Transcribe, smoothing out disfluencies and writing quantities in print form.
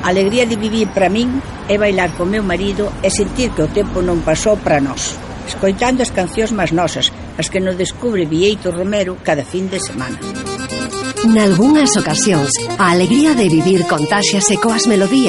A alegría de vivir para min é bailar con meu marido e sentir que o tempo non pasou para nós, escoitando as cancións máis nosas, as que nos descubre Bieito Romero cada fin de semana. Nalgunhas ocasións, a alegría de vivir contáxiase coas melodías